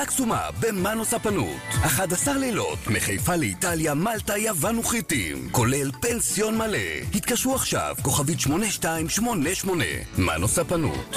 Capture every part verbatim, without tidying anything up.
קסומה במנו ספנות, אחד עשר לילות מחיפה לאיטליה, מלטה, יוון וחיטים, כולל פנסיון מלא. התקשרו עכשיו, כוכבית שמונה שתיים שמונה שמונה. מנו ספנות.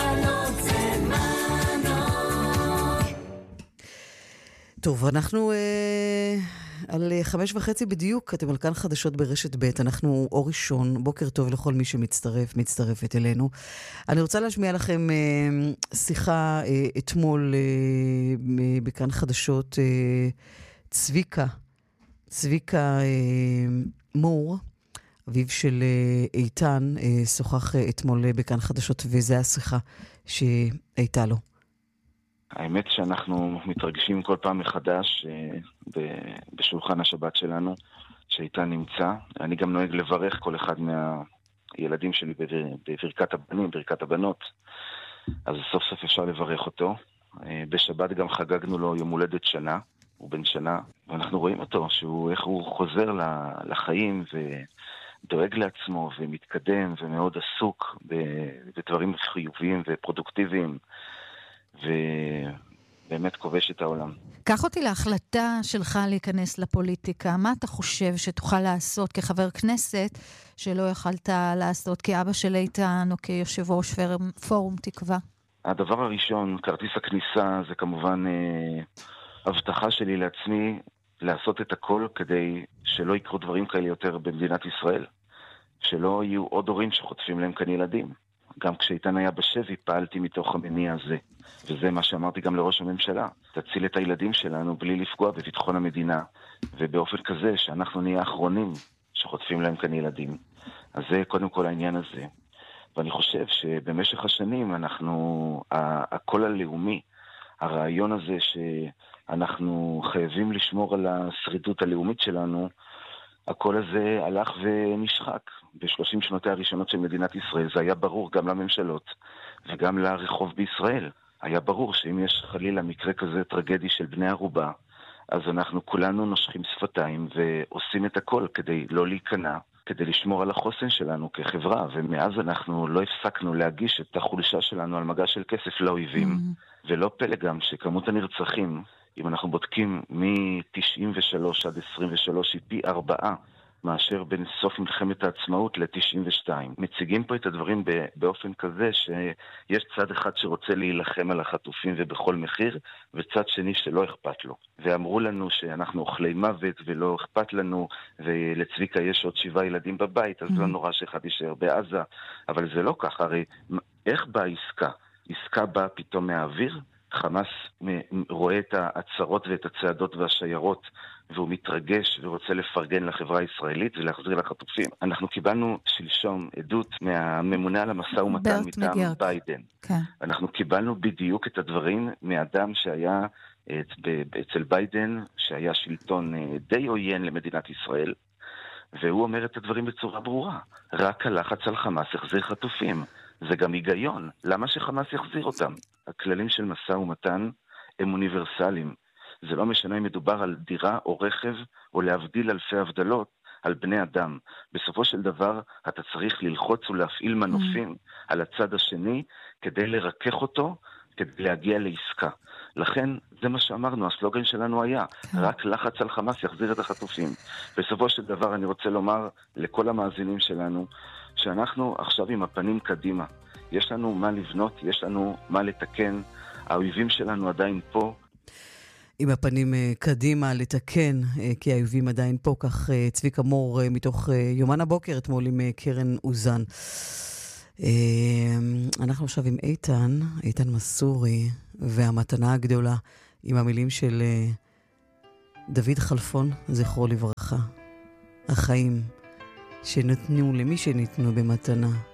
טוב, אנחנו אה, על חמש וחצי בדיוק, אתם על כאן חדשות ברשת ב', אנחנו אור ראשון, בוקר טוב לכל מי שמצטרף, מצטרפת אלינו. אני רוצה להשמיע לכם אה, שיחה אה, אתמול אה, בכאן חדשות, אה, צביקה, צביקה אה, מור, אביו של אה, איתן, אה, שוחח אה, אתמול אה, בכאן חדשות, וזה השיחה שהייתה לו. האמת שאנחנו מתרגשים כל פעם מחדש בשולחן השבת שלנו, שאיתן נמצא. אני גם נוהג לברך כל אחד מהילדים שלי בברכת הבנים, ברכת הבנות. אז סוף סוף אפשר לברך אותו. בשבת גם חגגנו לו יום הולדת שנה, הוא בן שנה, ואנחנו רואים אותו, שהוא, איך הוא חוזר לחיים ודואג לעצמו ומתקדם ומאוד עסוק בדברים חיוביים ופרודוקטיביים. ובאמת כובש את העולם. קח אותי להחלטה שלך להיכנס לפוליטיקה. מה אתה חושב שתוכל לעשות כחבר כנסת שלא יכלת לעשות כאבא של איתן או כיושב ראש פורום תקווה? הדבר הראשון, כרטיס הכניסה, זה כמובן אה, הבטחה שלי לעצמי לעשות את הכל כדי שלא יקרו דברים כאלה יותר במדינת ישראל. שלא יהיו עוד הורים שחוטפים להם כאן ילדים. גם כשאיתן היה בשבי פעלתי מתוך המניע הזה. וזה מה שאמרתי גם לראש הממשלה. תציל את הילדים שלנו בלי לפגוע בביטחון המדינה. ובאופן כזה שאנחנו נהיה האחרונים שחוטפים להם כאן ילדים. אז זה קודם כל העניין הזה. ואני חושב שבמשך השנים אנחנו, הקול הלאומי, הרעיון הזה שאנחנו חייבים לשמור על השרידות הלאומית שלנו, הקול הזה הלך ונשחק. ב-שלושים שנותיה הראשונות של מדינת ישראל זה היה ברור גם לממשלות וגם לרחוב בישראל. היה ברור שאם יש חלילה מקרה כזה טרגדי של בני ערובה, אז אנחנו כולנו נושכים שפתיים ועושים את הכל כדי לא להיכנע, כדי לשמור על החוסן שלנו כחברה. ומאז אנחנו לא הפסקנו להגיש את החולשה שלנו על מגע של כסף לאויבים. Mm-hmm. ולא פלא גם שכמות הנרצחים, אם אנחנו בודקים מ-תשעים ושלוש עד עשרים ושלוש, היא פי ארבעה מאשר בין סוף מלחמת העצמאות ל-תשעים ושתיים. מציגים פה את הדברים באופן כזה שיש צד אחד שרוצה להילחם על החטופים ובכל מחיר, וצד שני שלא אכפת לו. ואמרו לנו שאנחנו אוכלי מוות ולא אכפת לנו, ולצביקה יש עוד שבעה ילדים בבית, אז לא נורא שאחד יישאר בעזה. אבל זה לא ככה, הרי איך באה עסקה? עסקה באה פתאום מהאוויר? חמאס רואה את העצרות ואת הצעדות והשיירות, והוא מתרגש ורוצה לפרגן לחברה הישראלית ולהחזיר לחטופים. אנחנו קיבלנו שלשום עדות מהממונה על המשא ומתן מטעם ביידן. כן. אנחנו קיבלנו בדיוק את הדברים מאדם שהיה אצל ביידן, שהיה שלטון די עוין למדינת ישראל, והוא אומר את הדברים בצורה ברורה. רק הלחץ על חמאס החזיר חטופים. זה גם היגיון. למה שחמאס יחזיר אותם? הכללים של משא ומתן הם אוניברסליים. זה לא משנה אם מדובר על דירה או רכב, או להבדיל אלפי הבדלות על בני אדם. בסופו של דבר, אתה צריך ללחוץ ולהפעיל מנופים mm. על הצד השני, כדי לרכך אותו, כדי להגיע לעסקה. לכן, זה מה שאמרנו, הסלוגן שלנו היה, כן. רק לחץ על חמאס יחזיר את החטופים. בסופו של דבר, אני רוצה לומר לכל המאזינים שלנו, שאנחנו עכשיו עם הפנים קדימה. יש לנו מה לבנות, יש לנו מה לתקן, האויבים שלנו עדיין פה. עם הפנים קדימה לתקן, כי האויבים עדיין פה, כך צביקה מור מתוך יומן הבוקר, אתמול עם קרן אוזן. אנחנו עכשיו עם איתן, איתן מסורי, והמתנה הגדולה, עם המילים של דוד חלפון, זכרו לברכה. החיים שנתנו למי שניתנו במתנה.